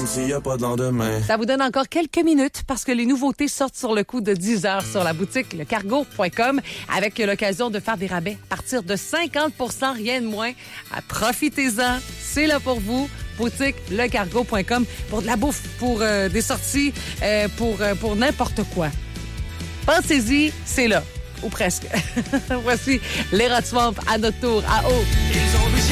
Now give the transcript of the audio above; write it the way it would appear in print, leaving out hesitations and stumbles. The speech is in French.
comme s'il n'y a pas de lendemain. Ça vous donne encore quelques minutes parce que les nouveautés sortent sur le coup de 10 heures sur la boutique lecargo.com avec l'occasion de faire des rabais à partir de 50%, rien de moins. Profitez-en, c'est là pour vous. Boutique lecargo.com pour de la bouffe, pour des sorties, pour n'importe quoi. Pensez-y, c'est là. Ou presque. Voici les Rod Swamp à notre tour, à haut.